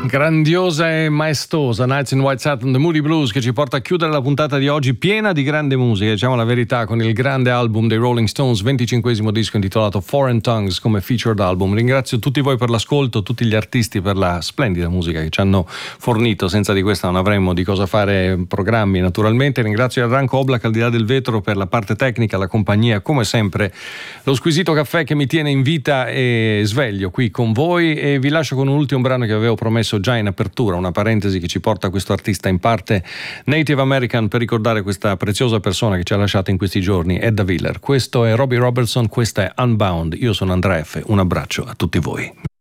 Grandiosa e maestosa Nights in White Satin, The Moody Blues, che ci porta a chiudere la puntata di oggi piena di grande musica, diciamo la verità, con il grande album dei Rolling Stones, 25esimo disco intitolato Foreign Tongues come featured album. Ringrazio tutti voi per l'ascolto, tutti gli artisti per la splendida musica che ci hanno fornito, senza di questa non avremmo di cosa fare programmi naturalmente. Ringrazio il Ranco Oblak al di là del vetro per la parte tecnica, la compagnia, come sempre lo squisito caffè che mi tiene in vita e sveglio qui con voi, e vi lascio con un ultimo brano che avevo promesso già in apertura, una parentesi che ci porta a questo artista in parte Native American per ricordare questa preziosa persona che ci ha lasciato in questi giorni, Edda Willer. Questo è Robbie Robertson, questa è Unbound. Io sono Andrea F. Un abbraccio a tutti voi.